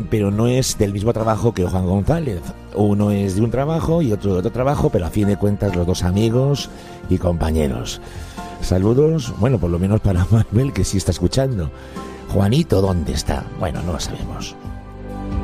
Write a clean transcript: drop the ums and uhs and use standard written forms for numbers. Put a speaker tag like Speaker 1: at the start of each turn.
Speaker 1: pero no es del mismo trabajo que Juan González. Uno es de un trabajo y otro de otro trabajo, pero a fin de cuentas los dos amigos y compañeros. Saludos, bueno, por lo menos para Manuel, que sí está escuchando. Juanito, ¿dónde está? Bueno, no lo sabemos.